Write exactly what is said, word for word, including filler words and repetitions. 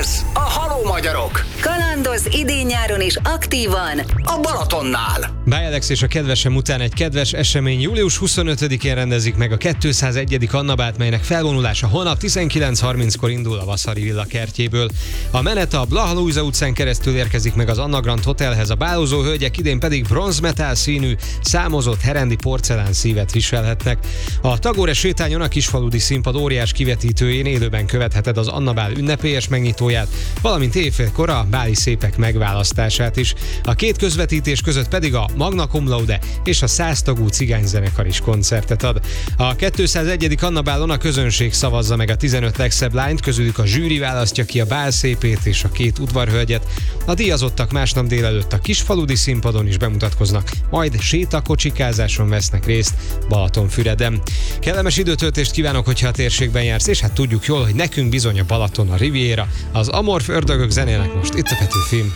Kalandoz! A Haló Magyarok! Kalandoz idén-nyáron is aktívan a Balatonnál! Báj Alex és a kedvesem után egy kedves esemény. július huszonötödikén rendezik meg a kétszázegyedik Annabát, melynek felvonulása holnap tizenkilenc harminckor indul a Vaszari Villa kertjéből. A menet a Blaha Lujza utcán keresztül érkezik meg az Anna Grand Hotelhez, a bálozó hölgyek idén pedig bronzmetál színű, számozott herendi porcelán szívet viselhetnek. A Tagore sétányon a Kisfaludi Színpad óriás kivetítőjén élőben követheted az Annabál ünnepélyes megnyitóját, valamint éjfélkor a báli szépek megválasztását is. A két közvetítés között pedig a Magna Cum Laude és a száz tagú cigányzenekar is koncertet ad. A kétszázegyedik Annabálon a közönség szavazza meg a tizenöt legszebb lányt, közülük a zsűri választja ki a bál szépét és a két udvarhölgyet. A díjazottak másnap délelőtt a Kisfaludi Színpadon is bemutatkoznak, majd sétakocsikázáson vesznek részt Balatonfüreden. Kellemes időtöltést kívánok, hogyha a térségben jársz, és hát tudjuk jól, hogy nekünk bizony a Balaton a Riviera. Az Amorf ördögök zenének most itt a Petőfim.